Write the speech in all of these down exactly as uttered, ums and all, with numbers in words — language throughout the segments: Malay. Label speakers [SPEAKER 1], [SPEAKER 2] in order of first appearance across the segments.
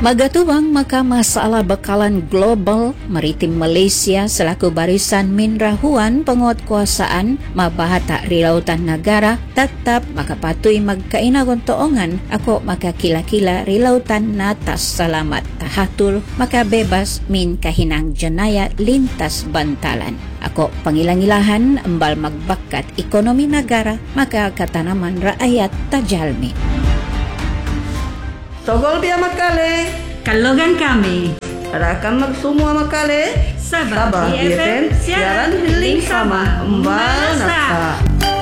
[SPEAKER 1] Magatubang maka masalah bekalan global maritim Malaysia selaku barisan minrahuan penguatkuasaan mabahata rilautan negara tetap maka patuhi magkainagon toongan ako maka kila-kila rilautan natas salamat tahatul maka bebas min kahinang jenaya lintas bantalan. Ako pangilang-ilahan embal magbakat ekonomi negara maka katanaman rakyat tajalmi.
[SPEAKER 2] Sogol biya makale.
[SPEAKER 3] Kalogan kami.
[SPEAKER 2] Rakan magsumua makale.
[SPEAKER 3] Sabah
[SPEAKER 2] B F M siaran healing sama embal nasa.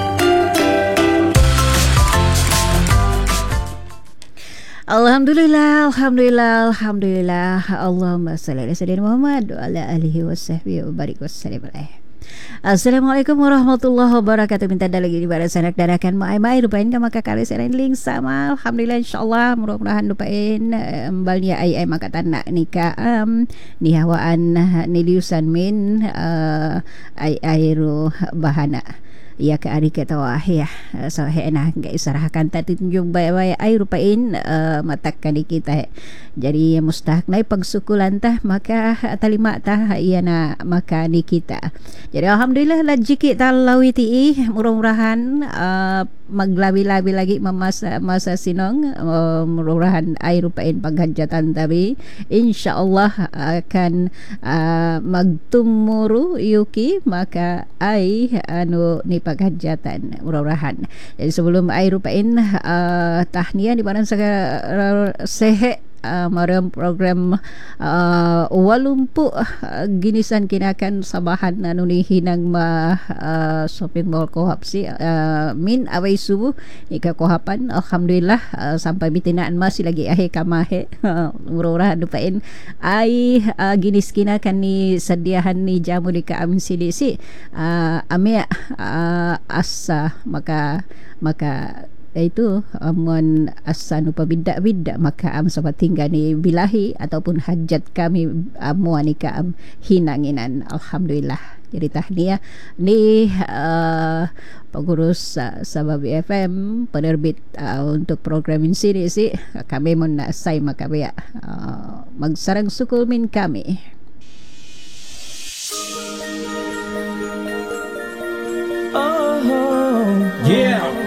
[SPEAKER 4] Alhamdulillah, Alhamdulillah, Alhamdulillah. Allahumma salli ala sayyidina Muhammad wa ala alihi wa sahbihi wa barik wa sallim alaihi. Assalamualaikum warahmatullahi wabarakatuh. Minta dah lagi di barat sanak darakan mai-mai rupain ka maka kali selain link sama alhamdulillah insyaallah mudah-mudahan rupain embalnya ai ai maka tanak nika um, ni hawaan ni liusan min uh, ai ai ru bahana ya ke ari ke tawa ya so hena enggak isarahakan tadi tunjuk baik-baik ai rupain uh, matakkan di kita jadi mustahak naik pagsukulan tah maka talima tah iana maka ni kita jadi alhamdulillah lagi kita lawiti murah-murahan uh, maglabi-labi lagi memasa masa sinong uh, murah-murahan ai rupain paghajatan tabi insyaallah akan uh, magtumuru yuki maka ai anu ni paghajatan murah-murahan. Jadi sebelum ai rupain uh, tahniah di barang segala sehe Uh, mariam program uh, walumpu uh, ginisan kinakan sabahan anu ni hinang ma uh, shopping mall kohap si uh, min awai subuh ika kohapan alhamdulillah uh, sampai bitinaan masih lagi ahe kamahe murah-murah dupain ai uh, ginis kinakan ni sediahan ni jamu di ka amin sidisi uh, ame uh, asa maka maka itu amuan asan upa bidak-bidak maka am sahabat tinggal ni bilahi ataupun hajat kami amuan ni ka am hinanginan alhamdulillah. Jadi tahniah ni uh, pengurus uh, Sabah B F M penerbit uh, untuk program ini sini si kami mon nasai maka biya uh, magsarang sukul min kami.
[SPEAKER 5] Oh yeah.